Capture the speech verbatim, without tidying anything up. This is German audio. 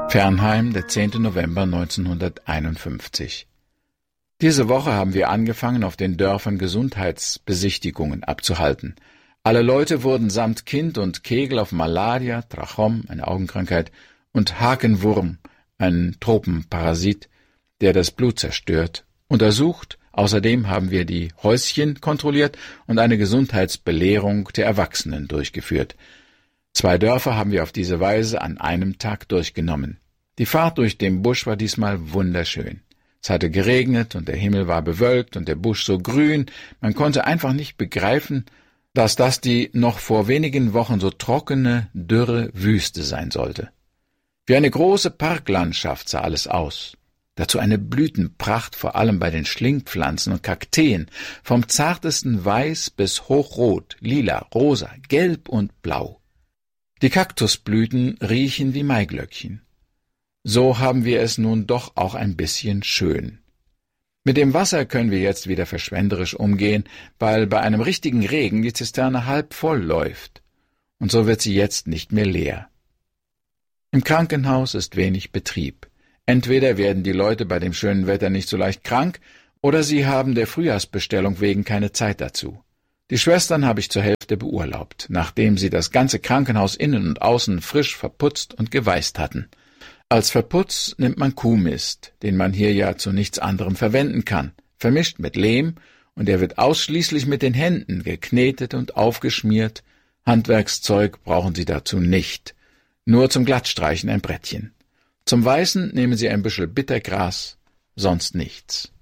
Fernheim, der zehnte November neunzehnhunderteinundfünfzig. Diese Woche haben wir angefangen, auf den Dörfern Gesundheitsbesichtigungen abzuhalten. Alle Leute wurden samt Kind und Kegel auf Malaria, Trachom, eine Augenkrankheit, und Hakenwurm, ein Tropenparasit, der das Blut zerstört, untersucht. Außerdem haben wir die Häuschen kontrolliert und eine Gesundheitsbelehrung der Erwachsenen durchgeführt. Zwei Dörfer haben wir auf diese Weise an einem Tag durchgenommen. Die Fahrt durch den Busch war diesmal wunderschön. Es hatte geregnet und der Himmel war bewölkt und der Busch so grün, man konnte einfach nicht begreifen, dass das die noch vor wenigen Wochen so trockene, dürre Wüste sein sollte. Wie eine große Parklandschaft sah alles aus. Dazu eine Blütenpracht, vor allem bei den Schlingpflanzen und Kakteen, vom zartesten Weiß bis hochrot, lila, rosa, gelb und blau. Die Kaktusblüten riechen wie Maiglöckchen. So haben wir es nun doch auch ein bisschen schön. Mit dem Wasser können wir jetzt wieder verschwenderisch umgehen, weil bei einem richtigen Regen die Zisterne halb voll läuft. Und so wird sie jetzt nicht mehr leer. Im Krankenhaus ist wenig Betrieb. Entweder werden die Leute bei dem schönen Wetter nicht so leicht krank, oder sie haben der Frühjahrsbestellung wegen keine Zeit dazu. Die Schwestern habe ich zur Hälfte beurlaubt, nachdem sie das ganze Krankenhaus innen und außen frisch verputzt und geweißt hatten. Als Verputz nimmt man Kuhmist, den man hier ja zu nichts anderem verwenden kann, vermischt mit Lehm, und er wird ausschließlich mit den Händen geknetet und aufgeschmiert. Handwerkszeug brauchen Sie dazu nicht, nur zum Glattstreichen ein Brettchen. Zum Weißen nehmen Sie ein Büschel Bittergras, sonst nichts.